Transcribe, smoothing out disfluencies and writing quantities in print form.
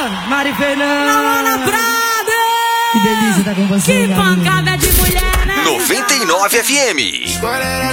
Mari Fernanda. Namora Prado. Que delícia tá com você, Que pancada de mulher, né? 99 FM.